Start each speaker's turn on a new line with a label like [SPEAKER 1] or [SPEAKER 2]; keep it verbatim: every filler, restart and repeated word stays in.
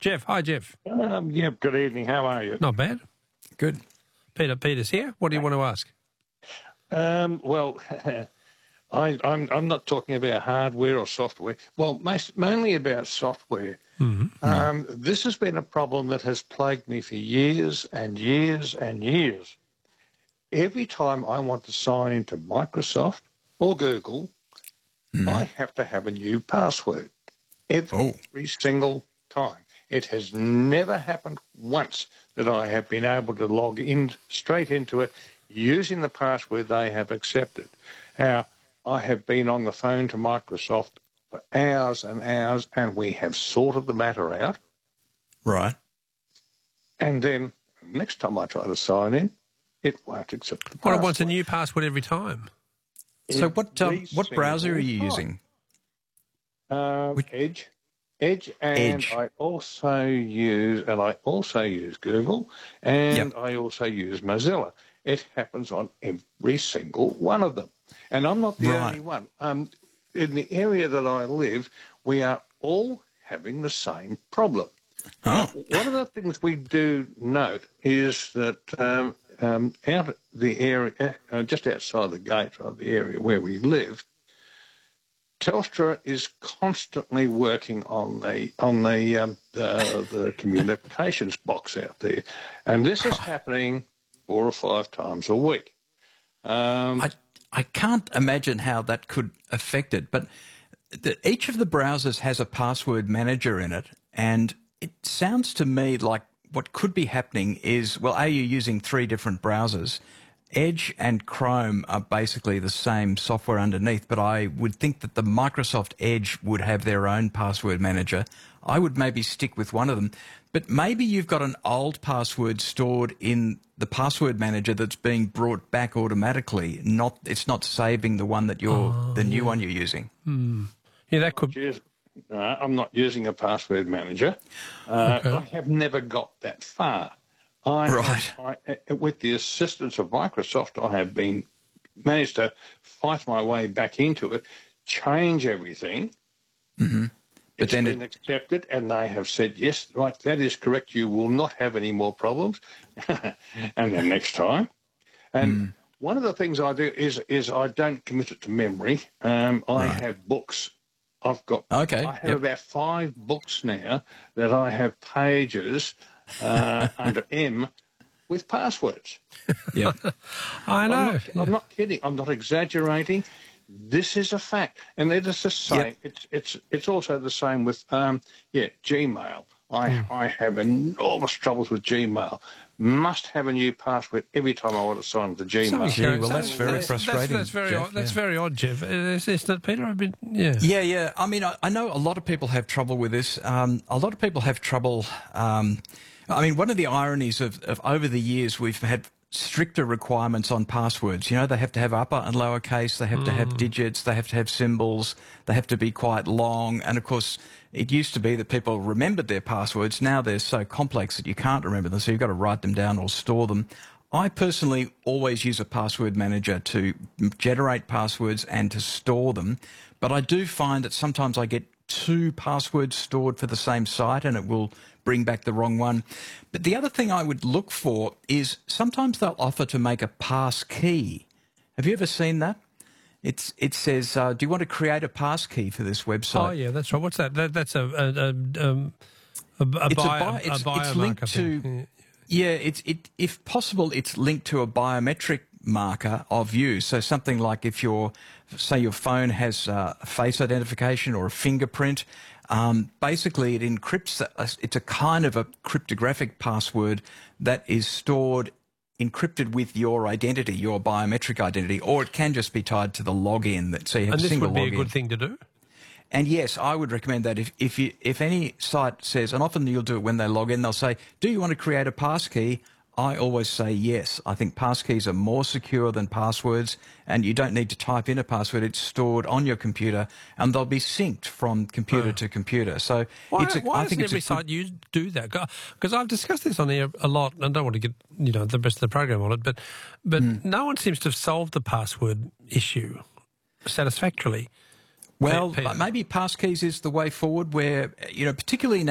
[SPEAKER 1] Jeff. Hi, Jeff.
[SPEAKER 2] Um, yeah, good evening. How are you?
[SPEAKER 1] Not bad.
[SPEAKER 3] Good.
[SPEAKER 1] Peter Peters here. What do you want to ask?
[SPEAKER 2] Um, well, I, I'm I'm not talking about hardware or software. Well, most, mainly about software.
[SPEAKER 1] Mm-hmm.
[SPEAKER 2] Um, this has been a problem that has plagued me for years and years and years. Every time I want to sign into Microsoft or Google,
[SPEAKER 3] Mm.
[SPEAKER 2] I have to have a new password every
[SPEAKER 3] Oh.
[SPEAKER 2] single time. It has never happened once that I have been able to log in straight into it using the password they have accepted. Now, I have been on the phone to Microsoft for hours and hours, and we have sorted the matter out.
[SPEAKER 3] Right.
[SPEAKER 2] And then next time I try to sign in, it won't accept the password.
[SPEAKER 1] Well, it wants a new password every time.
[SPEAKER 3] So what um,
[SPEAKER 2] Every
[SPEAKER 3] what browser are you
[SPEAKER 2] single
[SPEAKER 3] using?
[SPEAKER 2] time. Uh,
[SPEAKER 3] Which-
[SPEAKER 2] Edge. Edge, and
[SPEAKER 3] Edge.
[SPEAKER 2] I also use, and I also use Google, and
[SPEAKER 3] Yep.
[SPEAKER 2] I also use Mozilla. It happens on every single one of them. And I'm not the
[SPEAKER 3] Right.
[SPEAKER 2] only one. Um, in the area that I live, we are all having the same problem.
[SPEAKER 3] Oh.
[SPEAKER 2] One of the things we do note is that um, um, out the area, uh, just outside the gate of the area where we live, Telstra is constantly working on the on the um, the, the communications box out there, and this is happening four or five times a week. Um,
[SPEAKER 3] I I can't imagine how that could affect it, but the, each of the browsers has a password manager in it, and it sounds to me like what could be happening is, well, are you using three different browsers? Edge and Chrome are basically the same software underneath, but I would think that the Microsoft Edge would have their own password manager. I would maybe stick with one of them, but maybe you've got an old password stored in the password manager that's being brought back automatically. Not, it's not saving the one that you're,
[SPEAKER 1] Oh,
[SPEAKER 3] the new
[SPEAKER 1] yeah.
[SPEAKER 3] one you're using.
[SPEAKER 1] Hmm. Yeah, that could.
[SPEAKER 2] use- no, I'm not using a password manager. Uh,
[SPEAKER 1] Okay.
[SPEAKER 2] I have never got that far. I,
[SPEAKER 3] Right.
[SPEAKER 2] I, I- with the assistance of Microsoft, I have been managed to fight my way back into it, change everything.
[SPEAKER 3] Mm-hmm. But
[SPEAKER 2] It's
[SPEAKER 3] then
[SPEAKER 2] been
[SPEAKER 3] it,
[SPEAKER 2] accepted, and they have said, yes, right, that is correct. You will not have any more problems. And then next time. And
[SPEAKER 3] Mm.
[SPEAKER 2] one of the things I do is is I don't commit it to memory. Um, I
[SPEAKER 3] Right.
[SPEAKER 2] have books. I've got.
[SPEAKER 3] Okay,
[SPEAKER 2] I have
[SPEAKER 3] yep.
[SPEAKER 2] about five books now that I have pages uh, under M with passwords.
[SPEAKER 3] yeah.
[SPEAKER 1] I
[SPEAKER 2] I'm
[SPEAKER 1] know.
[SPEAKER 2] not, I'm not kidding. I'm not exaggerating. This is a fact, and it is the same.
[SPEAKER 3] Yep.
[SPEAKER 2] It's it's it's also the same with um yeah Gmail. I I have enormous troubles with Gmail. Must have a new password every time I want to sign into Gmail.
[SPEAKER 3] Gee, well, that's very frustrating,
[SPEAKER 1] That's, that's very
[SPEAKER 3] Jeff,
[SPEAKER 1] odd. That's
[SPEAKER 3] yeah.
[SPEAKER 1] very odd, Jeff. Is, is that Peter? I've been, yeah.
[SPEAKER 3] Yeah, yeah. I mean, I, I know a lot of people have trouble with this. Um, a lot of people have trouble. Um, I mean, one of the ironies of, of over the years, we've had stricter requirements on passwords. You know, they have to have upper and lower case, they have to have digits, they have to have symbols, they have to be quite long. And of course, it used to be that people remembered their passwords. Now they're so complex that you can't remember them, so you've got to write them down or store them. I personally always use a password manager to generate passwords and to store them. But I do find that sometimes I get two passwords stored for the same site and it will bring back the wrong one. But the other thing I would look for is sometimes they'll offer to make a pass key. Have you ever seen that? It's it says, uh, do you want to create a pass key for this website?
[SPEAKER 1] Oh, yeah, that's right. What's that? that that's a a a, um, a, a,
[SPEAKER 3] It's a
[SPEAKER 1] bio,
[SPEAKER 3] bio-
[SPEAKER 1] a
[SPEAKER 3] it's- it's
[SPEAKER 1] biomarker
[SPEAKER 3] linked
[SPEAKER 1] thing.
[SPEAKER 3] to- Yeah, it's it if possible, it's linked to a biometric marker of you. So something like if your, say your phone has uh, face identification or a fingerprint, um, basically it encrypts. A, it's a kind of a cryptographic password that is stored encrypted with your identity, your biometric identity, or it can just be tied to the login. That so you have
[SPEAKER 1] And
[SPEAKER 3] a
[SPEAKER 1] this
[SPEAKER 3] single
[SPEAKER 1] would be
[SPEAKER 3] login.
[SPEAKER 1] a good thing to do.
[SPEAKER 3] And yes, I would recommend that if if you if any site says, and often you'll do it when they log in, they'll say, "Do you want to create a passkey?" I always say yes. I think passkeys are more secure than passwords, and you don't need to type in a password. It's stored on your computer, and they'll be synced from computer
[SPEAKER 1] Oh.
[SPEAKER 3] to computer. So
[SPEAKER 1] Why,
[SPEAKER 3] it's a,
[SPEAKER 1] why
[SPEAKER 3] I
[SPEAKER 1] doesn't
[SPEAKER 3] think it's
[SPEAKER 1] every
[SPEAKER 3] a
[SPEAKER 1] site
[SPEAKER 3] good,
[SPEAKER 1] you do that? Because I've discussed this on here a lot, and I don't want to get you know the rest of the program on it, but but
[SPEAKER 3] Hmm.
[SPEAKER 1] no one seems to have solved the password issue satisfactorily.
[SPEAKER 3] well,
[SPEAKER 1] Peter.
[SPEAKER 3] maybe passkeys is the way forward. Where you know, particularly now.